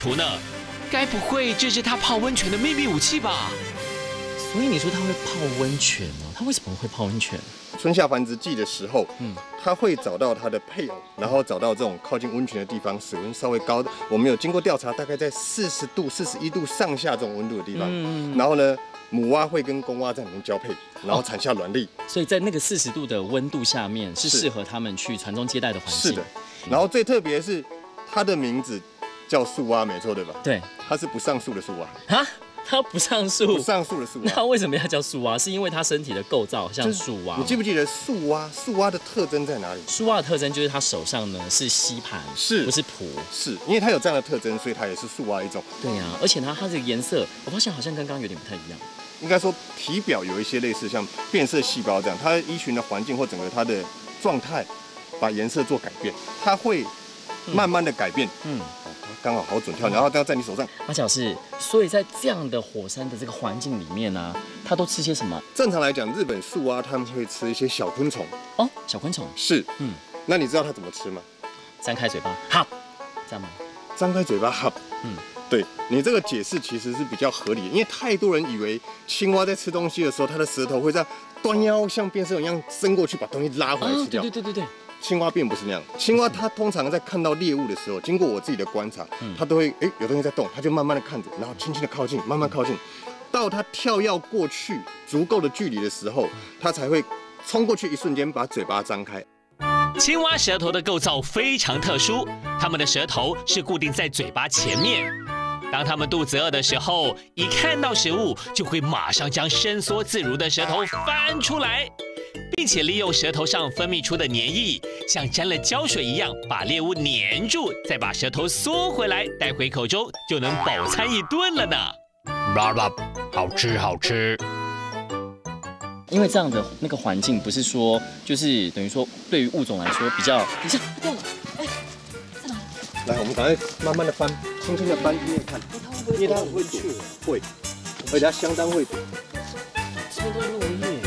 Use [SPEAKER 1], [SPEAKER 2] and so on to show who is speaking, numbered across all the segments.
[SPEAKER 1] 图呢？该不会这是他泡温泉的秘密武器吧？
[SPEAKER 2] 所以你说它会泡温泉哦？它为什么会泡温泉？
[SPEAKER 3] 春夏繁殖季的时候，它会找到它的配偶，然后找到这种靠近温泉的地方，水温稍微高的。我们有经过调查，大概在40度、41度上下这种温度的地方。然后呢，母蛙会跟公蛙在里面交配，然后产下卵粒。
[SPEAKER 2] 所以在那个40度的温度下面，是适合它们去传宗接代的环境。
[SPEAKER 3] 是的。然后最特别的是，它的名字叫树蛙，没错对吧？
[SPEAKER 2] 对，
[SPEAKER 3] 它是不上树的树蛙。
[SPEAKER 2] 啊？它不上树，
[SPEAKER 3] 不上树的树蛙。
[SPEAKER 2] 那为什么要叫树蛙？是因为它身体的构造像树蛙。
[SPEAKER 3] 你记不记得树蛙？树蛙的特征在哪里？
[SPEAKER 2] 树蛙的特征就是它手上呢是吸盘，
[SPEAKER 3] 是
[SPEAKER 2] 不是蹼？
[SPEAKER 3] 是因为它有这样的特征，所以它也是树蛙一种。
[SPEAKER 2] 对呀，而且呢，它的颜色，我发现好像跟刚刚有点不太一样。
[SPEAKER 3] 应该说体表有一些类似像变色细胞这样，它依循的环境或整个它的状态，把颜色做改变，它会慢慢的改变。刚好好准跳，然后这样在你手上。
[SPEAKER 2] 马老师，所以在这样的火山的这个环境里面呢，它都吃些什么？
[SPEAKER 3] 正常来讲，日本树蛙它们会吃一些小昆虫。
[SPEAKER 2] 哦，小昆虫
[SPEAKER 3] 是。那你知道它怎么吃吗？
[SPEAKER 2] 张开嘴巴，好，这样吗？
[SPEAKER 3] 张开嘴巴，好。对你这个解释其实是比较合理的，因为太多人以为青蛙在吃东西的时候，它的舌头会这样端腰像变色龙一样伸过去，把东西拉回来吃掉。
[SPEAKER 2] 对。
[SPEAKER 3] 青蛙并不是那样，青蛙它通常在看到猎物的时候，经过我自己的观察，它都会有东西在动，它就慢慢的看着，然后轻轻的靠近，慢慢靠近，到它跳跃过去足够的距离的时候，它才会冲过去，一瞬间把嘴巴张开。
[SPEAKER 1] 青蛙舌头的构造非常特殊，它们的舌头是固定在嘴巴前面。当它们肚子饿的时候，一看到食物就会马上将伸缩自如的舌头翻出来，并且利用舌头上分泌出的粘液，像沾了胶水一样把猎物粘住，再把舌头缩回来带回口中，就能饱餐一顿了呢。好吃好吃。
[SPEAKER 2] 因为这样的那个环境不是说，就是等于说对于物种来说比较，等一下它掉了，在哪？
[SPEAKER 3] 来，我们赶快慢慢的翻，轻轻的翻一面看，因为它很会躲，会，而且它相当会躲。
[SPEAKER 2] 这边都是落叶，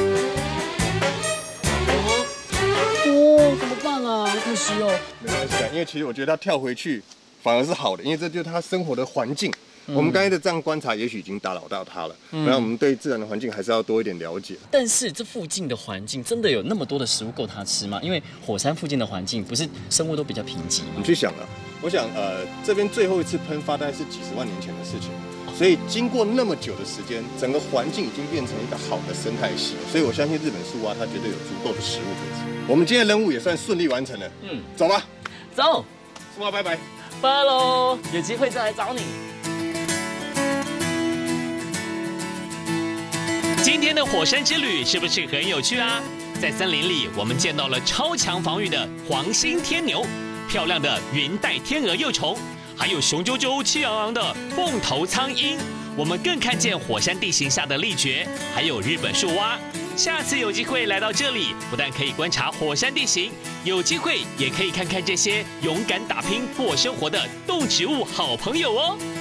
[SPEAKER 2] 哦，怎么办啊？好可惜哦。
[SPEAKER 3] 没关系啊，因为其实我觉得它跳回去反而是好的，因为这就是它生活的环境。我们刚才的这样观察，也许已经打扰到它了。然后我们对自然的环境还是要多一点了解。
[SPEAKER 2] 但是这附近的环境真的有那么多的食物够它吃吗？因为火山附近的环境不是生物都比较贫瘠吗？
[SPEAKER 3] 你去想啊，我想这边最后一次喷发大概是几十万年前的事情，所以经过那么久的时间，整个环境已经变成一个好的生态系。所以我相信日本树蛙它绝对有足够的食物可以吃。我们今天的任务也算顺利完成了。走吧，
[SPEAKER 2] 走，
[SPEAKER 3] 树蛙拜拜，
[SPEAKER 2] 拜喽，有机会再来找你。
[SPEAKER 1] 今天的火山之旅是不是很有趣啊？在森林里，我们见到了超强防御的黄心天牛，漂亮的云带天鹅幼虫，还有雄赳赳、气昂昂的凤头苍鹰。我们更看见火山地形下的立蕨，还有日本树蛙。下次有机会来到这里，不但可以观察火山地形，有机会也可以看看这些勇敢打拼过生活的动植物好朋友哦。